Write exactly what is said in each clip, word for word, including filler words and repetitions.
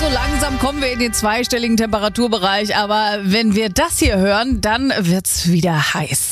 so langsam kommen wir in den zweistelligen Temperaturbereich, aber wenn wir das hier hören, dann wird's wieder heiß.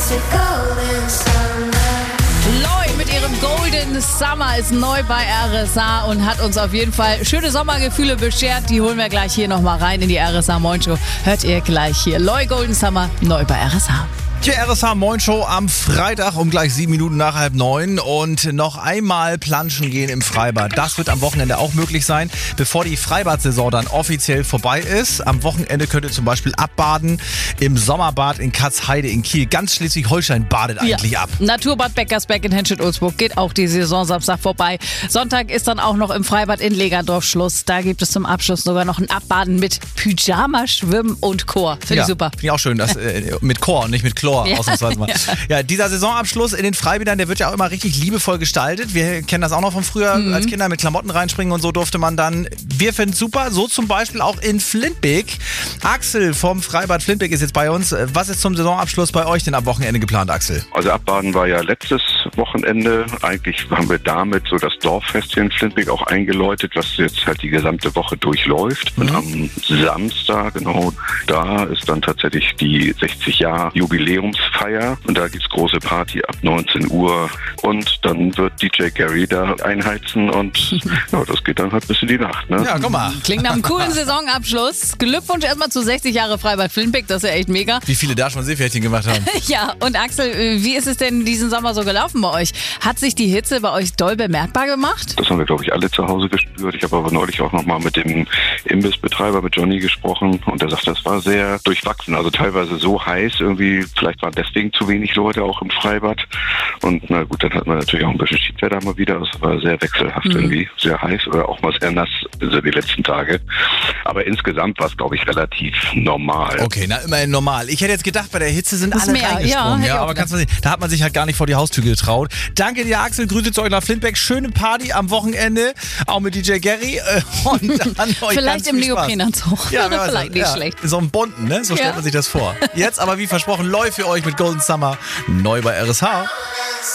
Loi mit ihrem Golden Summer ist neu bei R S A und hat uns auf jeden Fall schöne Sommergefühle beschert. Die holen wir gleich hier nochmal rein in die R S A Moin Show. Hört ihr gleich hier. Loi Golden Summer, neu bei R S A. Die R S A Moin Show am Freitag um gleich sieben Minuten nach halb neun und noch einmal planschen gehen im Freibad. Das wird am Wochenende auch möglich sein, bevor die Freibad-Saison dann offiziell vorbei ist. Am Wochenende könnt ihr zum Beispiel abbaden im Sommerbad in Katzheide in Kiel. Ganz Schleswig-Holstein badet eigentlich ja. ab. Naturbad Beckersberg in Henstedt-Ulzburg geht auch die Saison Samstag vorbei. Sonntag ist dann auch noch im Freibad in Legerdorf Schluss. Da gibt es zum Abschluss sogar noch ein Abbaden mit Pyjama, Schwimmen und Chor. Finde ja, ich super. Finde ich auch schön, dass, äh, mit Chor und nicht mit Chlor. Ja. Ausnahmsweise mal. Ja. ja, dieser Saisonabschluss in den Freibädern, der wird ja auch immer richtig liebevoll gestaltet. Wir kennen das auch noch von früher, mhm. als Kinder mit Klamotten reinspringen und so durfte man dann. Wir finden es super, so zum Beispiel auch in Flintbeek. Axel vom Freibad Flintbeek ist jetzt bei uns. Was ist zum Saisonabschluss bei euch denn am Wochenende geplant, Axel? Also Abbaden war ja letztes Wochenende. Eigentlich haben wir damit so das Dorffest hier in Flintbeek auch eingeläutet, was jetzt halt die gesamte Woche durchläuft. Mhm. Und am Samstag, genau, da ist dann tatsächlich die sechzig Jahre Jubiläumsfeier und da gibt's große Party ab neunzehn Uhr und dann wird D J Gary da einheizen und ja, das geht dann halt bis in die Nacht. Ne? Ja, guck mal. Klingt nach einem coolen Saisonabschluss. Glückwunsch erstmal zu sechzig Jahre Freibad Flintbeek, das ist ja echt mega. Wie viele da schon Seepferdchen gemacht haben. Ja, und Axel, wie ist es denn diesen Sommer so gelaufen bei euch? Hat sich die Hitze bei euch doll bemerkbar gemacht? Das haben wir, glaube ich, alle zu Hause gespürt. Ich habe aber neulich auch nochmal mit dem Imbissbetreiber, mit Johnny gesprochen und der sagt, das war sehr durchwachsen. Also teilweise so heiß, irgendwie, vielleicht waren deswegen zu wenig Leute auch im Freibad. Und na gut, dann hatten wir natürlich auch ein bisschen Schiedwetter mal wieder. Das war sehr wechselhaft mhm. irgendwie, sehr heiß oder auch mal sehr nass, also die letzten Tage. Aber insgesamt war es, glaube ich, relativ normal. Okay, na immerhin normal. Ich hätte jetzt gedacht, bei der Hitze sind das alle mehr. reingesprungen. Ja, ja, aber kannst du sehen, da hat man sich halt gar nicht vor die Haustür getraut. Danke dir, Axel. Grüße zu euch nach Flintbeek. Schöne Party am Wochenende, auch mit D J Gary. Und dann euch vielleicht im Neoprenanzug. Ja, vielleicht also, nicht ja, schlecht. So ein bunten, ne? So stellt ja. man sich das vor. Jetzt aber wie versprochen, Loi für euch mit Golden Summer. Neu bei R S H.